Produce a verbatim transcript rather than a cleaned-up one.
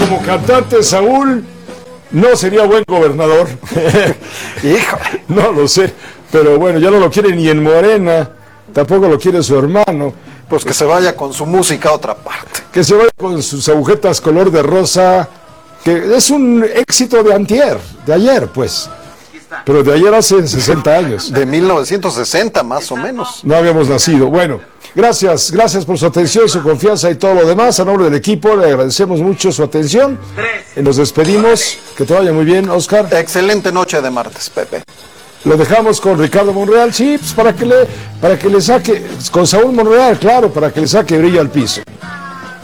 como cantante, Saúl, no sería buen gobernador. Hijo. No lo sé, pero bueno, ya no lo quiere ni en Morena, tampoco lo quiere su hermano. Pues que se vaya con su música a otra parte. Que se vaya con sus agujetas color de rosa, que es un éxito de antier, de ayer, pues. Pero de ayer hace sesenta años. De mil novecientos sesenta, más o menos. No habíamos nacido. Bueno, gracias, gracias por su atención, su confianza y todo lo demás. A nombre del equipo le agradecemos mucho su atención. Y nos despedimos. Que te vaya muy bien, Oscar. Excelente noche de martes, Pepe. Lo dejamos con Ricardo Monreal, sí, pues para que le, para que le saque, con Saúl Monreal, claro, para que le saque brillo al piso.